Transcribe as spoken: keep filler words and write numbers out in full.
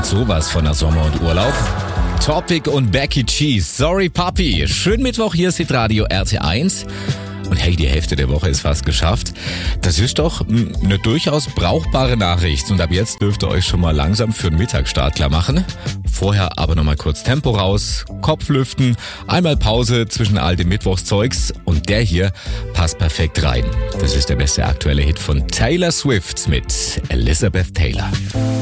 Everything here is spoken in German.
sowas von der Sommer- und Urlaub. Topic und Becky Cheese. Sorry Papi. Schönen Mittwoch, hier ist Hitradio R T eins. Und hey, die Hälfte der Woche ist fast geschafft. Das ist doch eine durchaus brauchbare Nachricht. Und ab jetzt dürft ihr euch schon mal langsam für den Mittagsstart klar machen. Vorher aber nochmal kurz Tempo raus, Kopf lüften, einmal Pause zwischen all dem Mittwochszeugs. Und der hier passt perfekt rein. Das ist der beste aktuelle Hit von Taylor Swift mit Elizabeth Taylor.